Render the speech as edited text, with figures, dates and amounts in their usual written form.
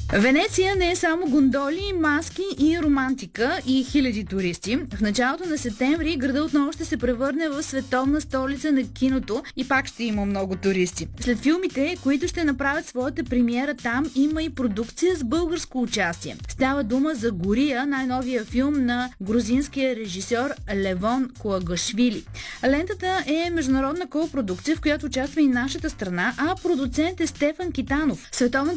Венеция не е само гондоли, маски и романтика и хиляди туристи. В началото на септември градът отново ще се превърне в световна столица на киното и пак ще има много туристи. След филмите, които ще направят своята премиера там, има и продукция с българско участие. Става дума за Гория, най-новия филм на грузинския режисьор Левон Куагашвили. Лентата е международна копродукция, в която участва и нашата страна, а продуцент е Стефан Китанов. Световната